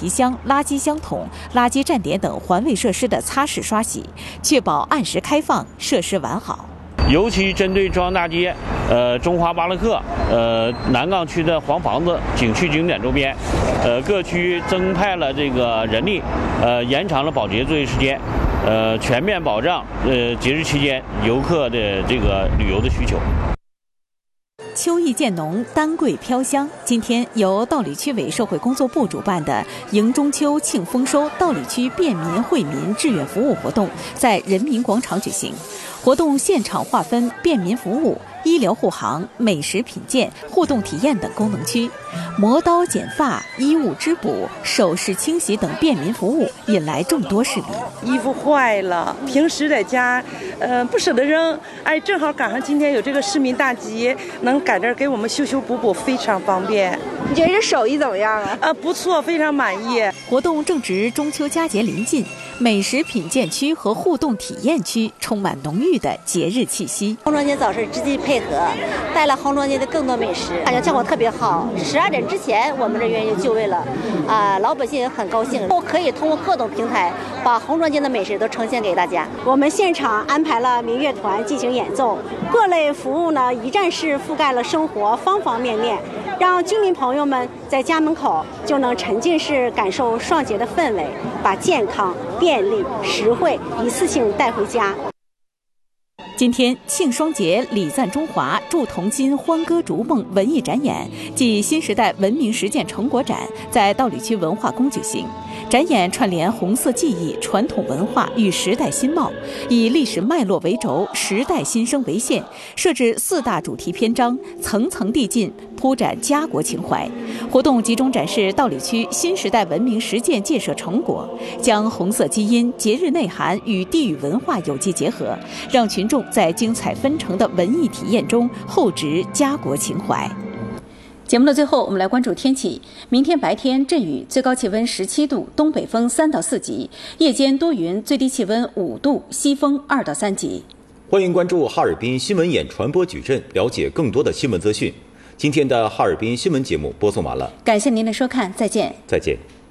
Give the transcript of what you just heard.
皮箱、垃圾箱桶、垃圾站点等环卫设施的擦拭刷洗，确保按时开放，设施完好。 尤其针对中央大街、中华巴洛克、南岗区的黄房子景区景点周边，各区增派了这个人力，延长了保洁作业时间，全面保障节日期间游客的这个旅游的需求。 秋意渐浓，丹桂飘香。今天由道里区委社会工作部主办的迎中秋庆丰收道里区便民惠民志愿服务活动在人民广场举行。活动现场划分便民服务、医疗护航、美食品鉴、互动体验等功能区，磨刀剪发、衣物织补、首饰清洗等便民服务引来众多市民。 衣服坏了，平时在家，不舍得扔，哎，正好赶上今天有这个市民大集，能赶这儿给我们修修补补，非常方便。 你觉得这手艺怎么样啊？ 不错，非常满意。 活动正值中秋佳节临近，美食品鉴区和互动体验区充满浓郁的节日气息。 红庄节早市积极配合，带来红庄节的更多美食，感觉效果特别好。12点之前，我们这园就就位了，老百姓也很高兴。都可以通过各种平台，把红庄节的美食都呈现给大家。 我们现场安排了民乐团进行演奏，各类服务呢一站式覆盖了生活方方面面，让居民朋友们在家门口就能沉浸式感受双节的氛围，把健康、便利、实惠一次性带回家。 今天庆双节礼赞中华铸铜金欢歌逐梦文艺展演暨新时代文明实践成果展在道里区文化宫举行。展演串联红色记忆、传统文化与时代新貌，以历史脉络为轴，时代新生为线，设置4大主题篇章，层层递进，铺展家国情怀。活动集中展示道里区新时代文明实践建设成果，将红色基因、节日内涵与地域文化有机结合，让群众在精彩纷呈的文艺体验中厚植家国情怀。节目的最后，我们来关注天气。明天白天阵雨，最高气温17度，东北风3到4级；夜间多云，最低气温5度，西风2到3级。 欢迎关注哈尔滨新闻眼传播矩阵，了解更多的新闻资讯。今天的哈尔滨新闻节目播送完了， 感谢您的收看，再见。 再见。